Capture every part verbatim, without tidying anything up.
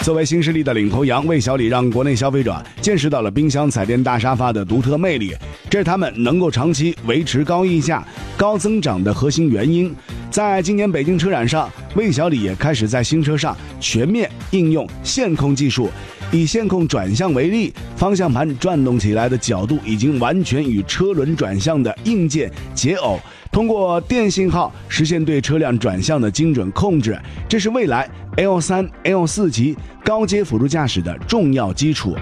作为新势力的领头羊，魏小李让国内消费者见识到了冰箱彩电大沙发的独特魅力，这是他们能够长期维持高溢价、高增长的核心原因。在今年北京车展上，魏小李也开始在新车上全面应用线控技术。以线控转向为例，方向盘转动起来的角度已经完全与车轮转向的硬件解耦，通过电信号实现对车辆转向的精准控制，这是未来 L 三、L 四 级高阶辅助驾驶的重要基础。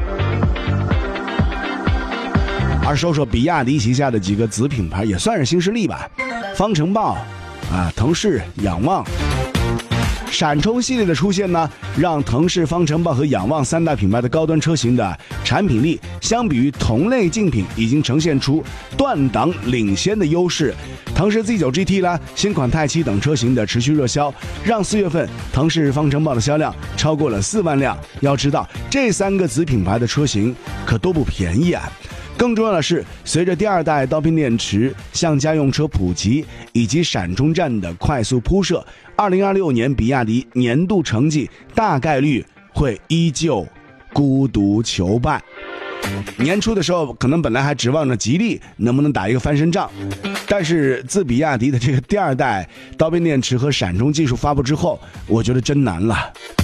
而说说比亚迪旗下的几个子品牌，也算是新势力吧，方程豹啊，腾势、仰望。闪充系列的出现呢，让腾势、方程豹和仰望三大品牌的高端车型的产品力，相比于同类竞品，已经呈现出断档领先的优势。腾势 Z 九 G T 啦，新款泰七等车型的持续热销，让四月份腾势、方程豹的销量超过了四万辆。要知道，这三个子品牌的车型可都不便宜啊。更重要的是，随着第二代刀片电池向家用车普及，以及闪充站的快速铺设，二零二六年比亚迪年度成绩大概率会依旧孤独求败。年初的时候，可能本来还指望着吉利能不能打一个翻身仗，但是自比亚迪的这个第二代刀片电池和闪充技术发布之后，我觉得真难了。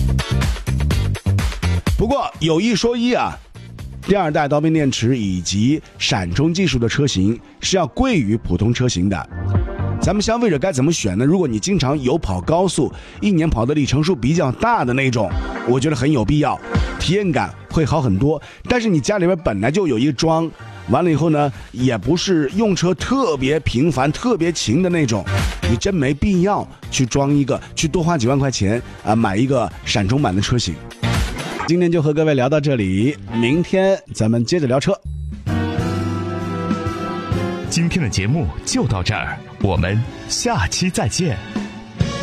不过有一说一啊，第二代刀片电池以及闪充技术的车型是要贵于普通车型的。咱们消费者该怎么选呢？如果你经常有跑高速，一年跑的里程数比较大的那种，我觉得很有必要，体验感会好很多。但是你家里边本来就有一桩，完了以后呢，也不是用车特别频繁、特别勤的那种，你真没必要去装一个，去多花几万块钱啊，买一个闪充版的车型。今天就和各位聊到这里，明天咱们接着聊车。 今天的节目就到这儿，我们下期再见。